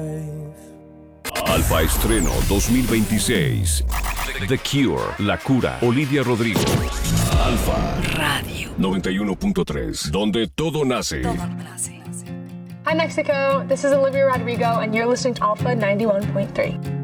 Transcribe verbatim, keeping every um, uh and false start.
Alfa Estreno dos mil veintiséis. The Cure, La Cura, Olivia Rodrigo. Alfa Radio noventa y uno punto tres, donde todo nace. Hi Mexico, this is Olivia Rodrigo and you're listening to Alpha ninety-one point three.